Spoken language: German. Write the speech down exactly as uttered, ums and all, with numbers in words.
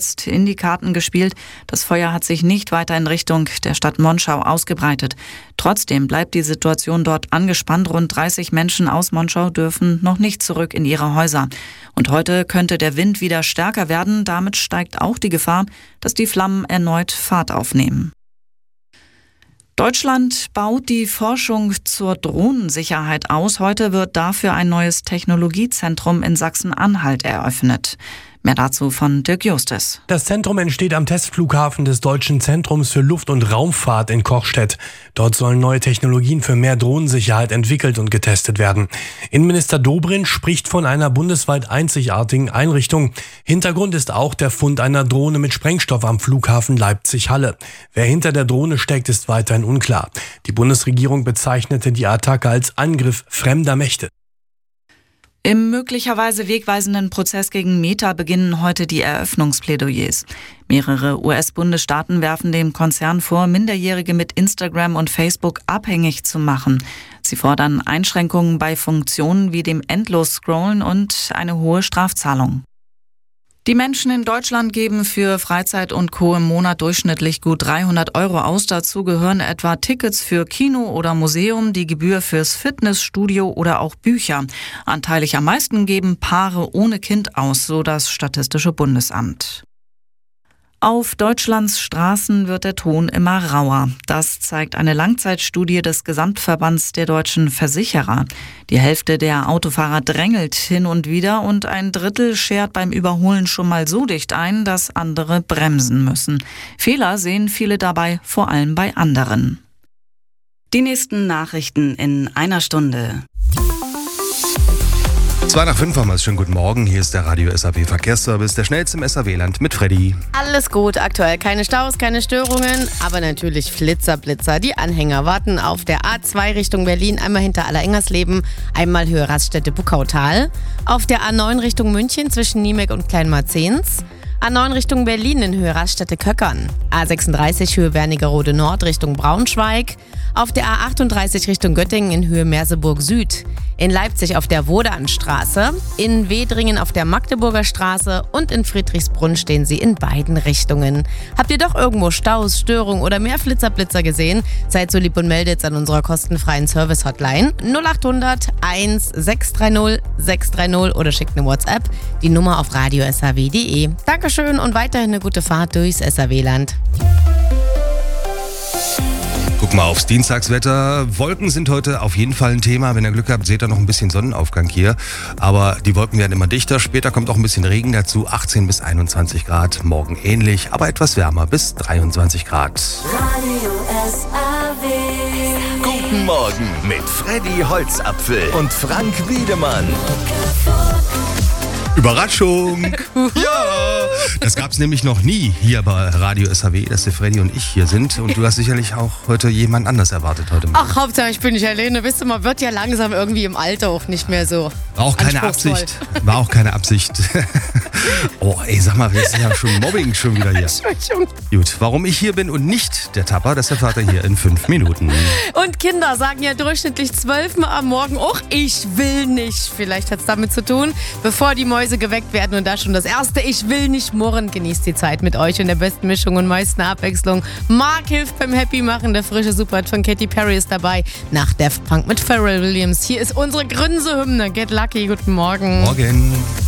jetzt in die Karten gespielt. Das Feuer hat sich nicht weiter in Richtung der Stadt Monschau ausgebreitet. Trotzdem bleibt die Situation dort angespannt. Rund dreißig Menschen aus Monschau dürfen noch nicht zurück in ihre Häuser. Und heute könnte der Wind wieder stärker werden. Damit steigt auch die Gefahr, dass die Flammen erneut Fahrt aufnehmen. Deutschland baut die Forschung zur Drohnensicherheit aus. Heute wird dafür ein neues Technologiezentrum in Sachsen-Anhalt eröffnet. Mehr dazu von Dirk Justus. Das Zentrum entsteht am Testflughafen des Deutschen Zentrums für Luft- und Raumfahrt in Kochstedt. Dort sollen neue Technologien für mehr Drohnensicherheit entwickelt und getestet werden. Innenminister Dobrindt spricht von einer bundesweit einzigartigen Einrichtung. Hintergrund ist auch der Fund einer Drohne mit Sprengstoff am Flughafen Leipzig-Halle. Wer hinter der Drohne steckt, ist weiterhin unklar. Die Bundesregierung bezeichnete die Attacke als Angriff fremder Mächte. Im möglicherweise wegweisenden Prozess gegen Meta beginnen heute die Eröffnungsplädoyers. Mehrere U S-Bundesstaaten werfen dem Konzern vor, Minderjährige mit Instagram und Facebook abhängig zu machen. Sie fordern Einschränkungen bei Funktionen wie dem Endlos-Scrollen und eine hohe Strafzahlung. Die Menschen in Deutschland geben für Freizeit und Co. im Monat durchschnittlich gut dreihundert Euro aus. Dazu gehören etwa Tickets für Kino oder Museum, die Gebühr fürs Fitnessstudio oder auch Bücher. Anteilig am meisten geben Paare ohne Kind aus, so das Statistische Bundesamt. Auf Deutschlands Straßen wird der Ton immer rauer. Das zeigt eine Langzeitstudie des Gesamtverbands der deutschen Versicherer. Die Hälfte der Autofahrer drängelt hin und wieder und ein Drittel schert beim Überholen schon mal so dicht ein, dass andere bremsen müssen. Fehler sehen viele dabei, vor allem bei anderen. Die nächsten Nachrichten in einer Stunde. Zwei nach fünf haben wir es. Schönen guten Morgen. Hier ist der Radio S A W Verkehrsservice, der schnellste im S A W-Land mit Freddy. Alles gut, aktuell keine Staus, keine Störungen, aber natürlich Flitzer-Blitzer. Die Anhänger warten auf der A zwei Richtung Berlin, einmal hinter Allerengersleben, einmal Höhe Raststätte-Buckautal. Auf der A neun Richtung München zwischen Niemek und Kleinmarzens. A neun Richtung Berlin in Höhe Raststätte-Köckern. A sechsunddreißig Höhe Wernigerode Nord Richtung Braunschweig. Auf der A achtunddreißig Richtung Göttingen in Höhe Merseburg Süd. In Leipzig auf der Wodanstraße. In Wedringen auf der Magdeburger Straße. Und in Friedrichsbrunn stehen sie in beiden Richtungen. Habt ihr doch irgendwo Staus, Störungen oder mehr Flitzer-Blitzer gesehen? Seid so lieb und meldet an unserer kostenfreien Service-Hotline null achthundert eins sechs drei null sechs drei null oder schickt eine WhatsApp. Die Nummer auf radio s a w punkt d e. Dankeschön und weiterhin eine gute Fahrt durchs S A W-Land. Guck mal aufs Dienstagswetter. Wolken sind heute auf jeden Fall ein Thema. Wenn ihr Glück habt, seht ihr noch ein bisschen Sonnenaufgang hier. Aber die Wolken werden immer dichter. Später kommt auch ein bisschen Regen dazu. achtzehn bis einundzwanzig Grad. Morgen ähnlich, aber etwas wärmer bis dreiundzwanzig Grad. Radio S A W. Guten Morgen mit Freddy Holzapfel und Frank Wiedemann. Überraschung! Ja! Das gab's nämlich noch nie hier bei Radio S A W, dass der Freddy und ich hier sind. Und du hast sicherlich auch heute jemand anders erwartet heute Morgen. Ach, Hauptsache ich bin nicht alleine. Wisst ihr, man wird ja langsam irgendwie im Alter auch nicht mehr so War auch keine anspruchsvoll. Absicht. War auch keine Absicht. Oh, ey, sag mal, das ist ja schon Mobbing schon wieder hier. Entschuldigung. Gut, warum ich hier bin und nicht der Tapper, das erfahrt ihr hier in fünf Minuten. Und Kinder sagen ja durchschnittlich zwölfmal am Morgen, auch ich will nicht. Vielleicht hat es damit zu tun, bevor die Mäuse geweckt werden und da schon das erste Ich will nicht murren. Genießt die Zeit mit euch in der besten Mischung und meisten Abwechslung. Mark hilft beim Happy machen. Der frische Superhit von Katy Perry ist dabei. Nach Daft Punk mit Pharrell Williams. Hier ist unsere Grünsehymne. Get lucky. Guten Morgen. Morgen.